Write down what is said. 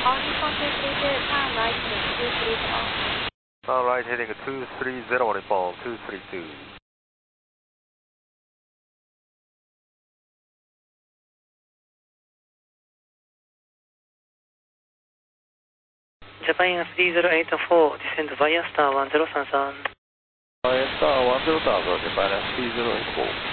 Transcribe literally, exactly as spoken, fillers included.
All Nippon two three zero, turn right heading two three zero. Turn right heading two three zero, Nippon two three two. Japan three zero eight four, descend via star one zero three three. Via star one zero three three, Japan three zero eight four.